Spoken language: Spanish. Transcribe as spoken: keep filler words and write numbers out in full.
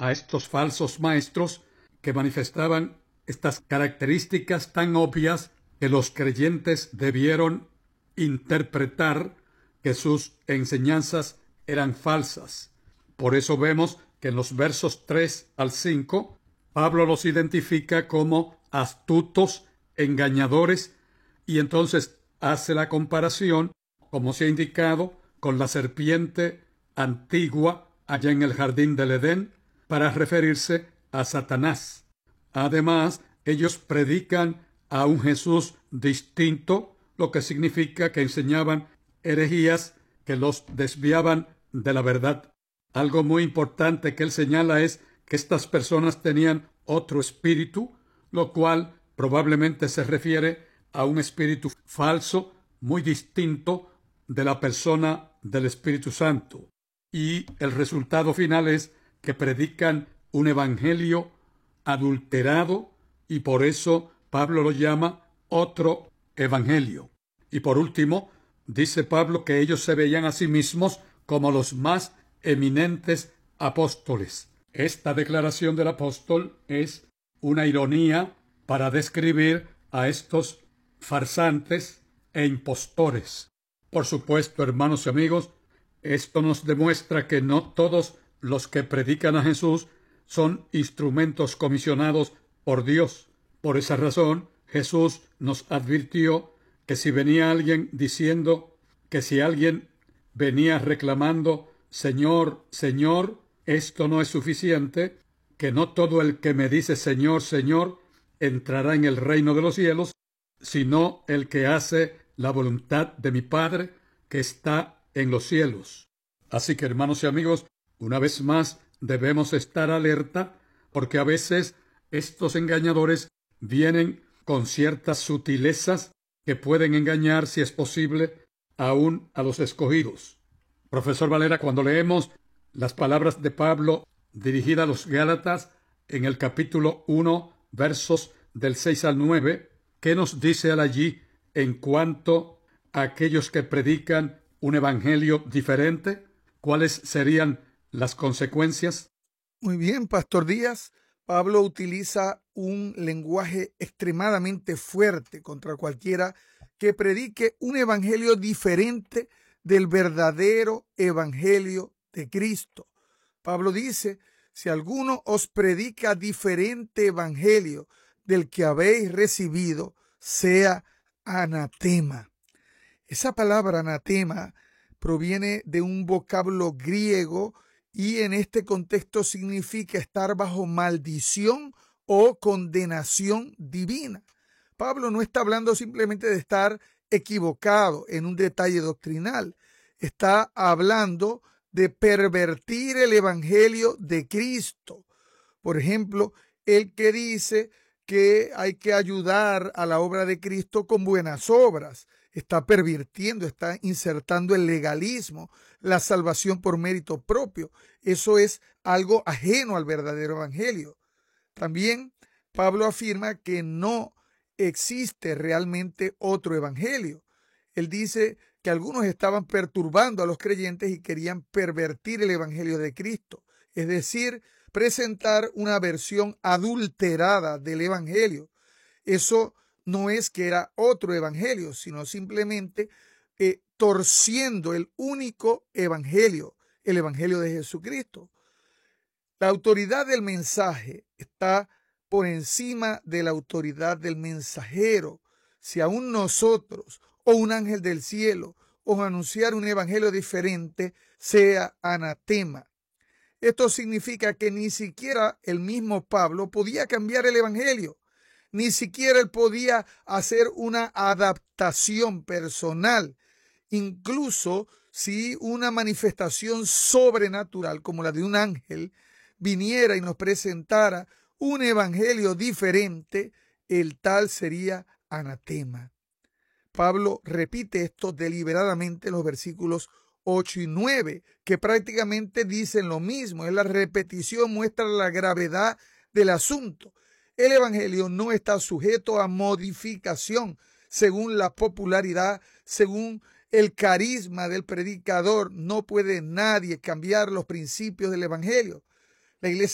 a estos falsos maestros que manifestaban estas características tan obvias que los creyentes debieron interpretar que sus enseñanzas eran falsas. Por eso vemos que en los versos tres al cinco, Pablo los identifica como astutos, engañadores, y entonces hace la comparación, como se ha indicado, con la serpiente antigua allá en el jardín del Edén, para referirse a Satanás. Además, ellos predican a un Jesús distinto, lo que significa que enseñaban herejías que los desviaban de la verdad. Algo muy importante que él señala es que estas personas tenían otro espíritu, lo cual probablemente se refiere a un espíritu falso, muy distinto de la persona del Espíritu Santo. Y el resultado final es que predican un evangelio adulterado, y por eso Pablo lo llama otro evangelio. Y por último, dice Pablo que ellos se veían a sí mismos como los más eminentes apóstoles. Esta declaración del apóstol es una ironía para describir a estos farsantes e impostores. Por supuesto, hermanos y amigos, esto nos demuestra que no todos los que predican a Jesús son instrumentos comisionados por Dios. Por esa razón, Jesús nos advirtió que si venía alguien diciendo, que si alguien venía reclamando, Señor, Señor, esto no es suficiente, que no todo el que me dice Señor, Señor, entrará en el reino de los cielos, sino el que hace la voluntad de mi Padre que está en los cielos. Así que, hermanos y amigos, una vez más debemos estar alerta, porque a veces estos engañadores vienen con ciertas sutilezas que pueden engañar, si es posible, aún a los escogidos. Profesor Valera, cuando leemos las palabras de Pablo dirigidas a los Gálatas en el capítulo uno, versos del seis al nueve, ¿qué nos dice él allí en cuanto a aquellos que predican un evangelio diferente? ¿Cuáles serían las consecuencias? Muy bien, Pastor Díaz. Pablo utiliza un lenguaje extremadamente fuerte contra cualquiera que predique un evangelio diferente del verdadero evangelio de Cristo. Pablo dice, si alguno os predica diferente evangelio del que habéis recibido, sea anatema. Esa palabra anatema proviene de un vocablo griego y en este contexto significa estar bajo maldición o condenación divina. Pablo no está hablando simplemente de estar equivocado en un detalle doctrinal. Está hablando de pervertir el evangelio de Cristo. Por ejemplo, el que dice que hay que ayudar a la obra de Cristo con buenas obras, está pervirtiendo, está insertando el legalismo, la salvación por mérito propio. Eso es algo ajeno al verdadero evangelio. También Pablo afirma que no existe realmente otro evangelio. Él dice que algunos estaban perturbando a los creyentes y querían pervertir el evangelio de Cristo, es decir, presentar una versión adulterada del evangelio. Eso no es que era otro evangelio, sino simplemente eh, torciendo el único evangelio, el evangelio de Jesucristo. La autoridad del mensaje está por encima de la autoridad del mensajero. Si aún nosotros o un ángel del cielo os anunciar un evangelio diferente, sea anatema. Esto significa que ni siquiera el mismo Pablo podía cambiar el evangelio. Ni siquiera él podía hacer una adaptación personal. Incluso si una manifestación sobrenatural como la de un ángel viniera y nos presentara un evangelio diferente, el tal sería anatema. Pablo repite esto deliberadamente en los versículos ocho y nueve, que prácticamente dicen lo mismo. Es la repetición, muestra la gravedad del asunto. El evangelio no está sujeto a modificación según la popularidad, según el carisma del predicador. No puede nadie cambiar los principios del evangelio. La iglesia